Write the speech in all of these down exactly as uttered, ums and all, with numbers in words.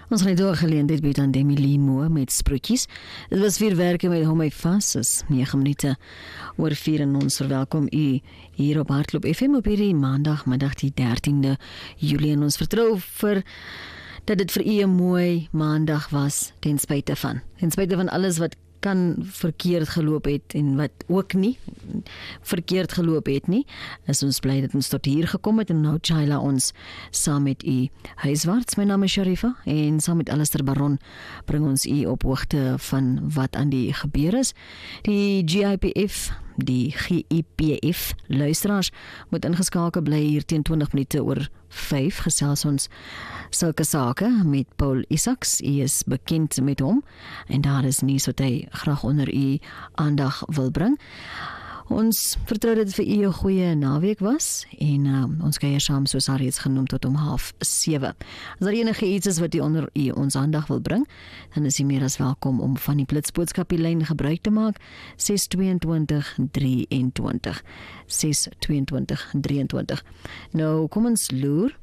Ons gaan door geleentheid by aan Demi Limo met sproetjies. Dit was vier werke met hom my vas is nege minute oor vier en ons verwelkom u hier op Hardloop F M op hierdie maandag middag die dertiende Julie en ons vertrou vir dat dit vir u 'n mooi maandag was ten spyte van ten spyte van alles wat kan verkeerd geloop het en wat ook nie verkeerd geloop het nie, is ons bly dat ons tot hier gekom het en nou Chayla ons saam met u huiswaarts. My naam is Sharifa en saam met Alistair Baron bring ons u op hoogte van wat aan die gebeur is. Die G I P F, die G I P F luisteraars moet ingeskakel bly hier teen twintig minute oor vyf gesels ons sulke sake met Paul Isaacs. Hy is bekend met hom en daar is nuus wat hy graag onder u aandag wil bring. Ons vertrou dat dit vir u 'n goeie naweek was en uh, ons kuier saam soos haar reeds genoem tot om half sewe. As daar enige iets is wat u onder u ons aandag wil bring, dan is u meer as welkom om van die blitsboodskapie lyn gebruik te maak. ses twee twee drie een twee ses twee twee drie een twee. Nou kom ons loer.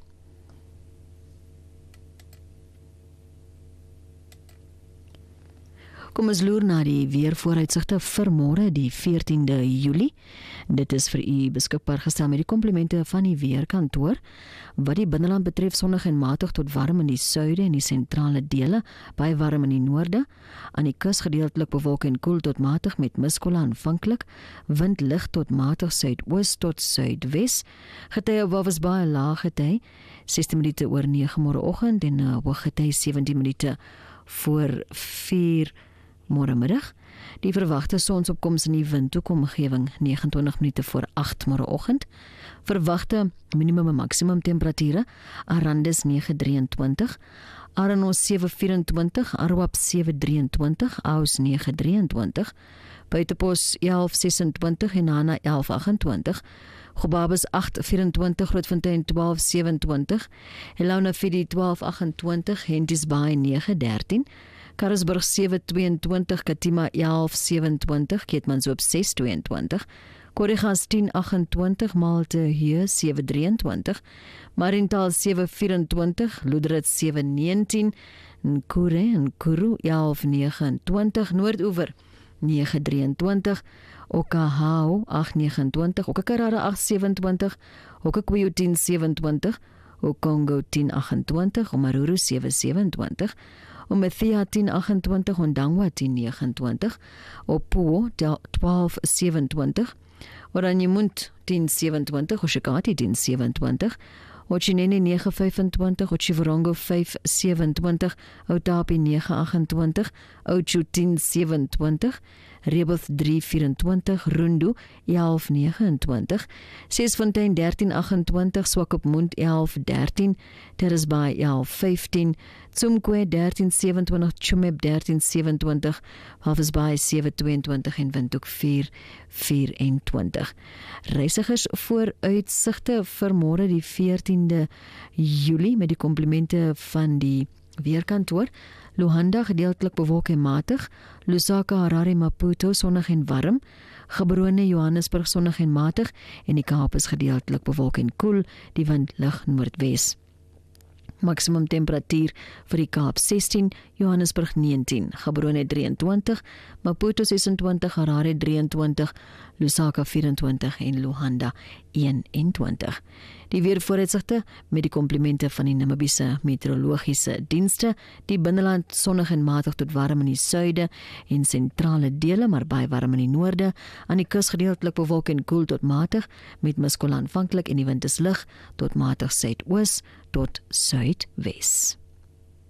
Kom ons loer na die weervooruitsigte vir môre die veertiende Julie. Dit is vir u beskikbaar gestel met die komplimente van die weerkantoor. Wat die binneland betref, sonnig en matig tot warm in die suide en die sentrale dele, baie warm in die noorde. Aan die kus gedeeltelik bewolk en koel tot matig met miskolle aanvanklik. Wind lig tot matig suidoos tot suidwes. Gety op Walvis Bay laag gety sestien minute oor nege môreoggend en uh, hoog gety sewentien minute voor vier môre middag. Die verwagte sonsopkoms in die windhoekomgewing nege en twintig minute voor agt môreoggend. Verwagte minimum en maksimum temperature: Arandis nege drie twee, Aranos sewe vyf twee, Arwap sewe drie twee, Aus nege drie twee, Buitepos elf ses twee en Hana elf agt twee, Gobabis agt vyf twee, Grootfontein twaalf sewe twee, Helena Fidi twaalf agt twee, Henties Bay nege dertien, Karasburg sewe twee twee, Katima elf sewe twee, Keetmanshoop ses twee twee, Korrigas tien agt twee, Malte Heu sewe drie twee, Mariental sewe vyf twee, Loederit sewe negentien, Nkure en Kuru elf nege twee, Noordoever nege drie twee, Okahau agt nege twee, Okakarara agt sewe twee, Okakwiyo tien sewe twee, Okongo tien agt twee, Omaruru sewe sewe twee, Omethea tien agt twee, Ondangwa tien nege twee, Opuwo twaalf sewe twee, Oraniemund tien sewe twee, Oshakati tien sewe twee, Ochinene nege vyf twee, Ochivorongo vyf sewe twee, Otapi nege agt twee, Ochu tien sewe twee, Reboth drie vyf twee, Rundu elf nege twee, Sesfontein dertien agt twee, Swakopmund elf dertien, Terrace elf vyftien, Tsumkwe dertien sewe twee, Chumeb dertien sewe twee, Walvis Bay sewe twee twee en Windhoek vier vyf twee. Reisigers vooruitsigte vir môre die veertiende Julie met die komplimente van die weerkantoor. Luanda gedeeltelik bewolk en matig, Lusaka, Harare, Maputo sonnig en warm, Gaborone, Johannesburg sonnig en matig en die Kaap is gedeeltelik bewolk en koel, die wind lig noordwes. Maksimum temperatuur vir die Kaap sestien, Johannesburg negentien, Gaborone drieëntwintig, Maputo sesentwintig, Harare drieëntwintig, Lusaka vyf-en-twintig en Luanda een-en-twintig. Die weervooruitsigte met die komplimente van die Namibiese meteorologiese dienste, die binneland sonnig en matig tot warm in die suide en sentrale dele, maar baie warm in die noorde. Aan die kus gedeeltelik bewolk en koel tot matig met miskolle aanvanklik en die wind is lig tot matig suidoos tot suidwes.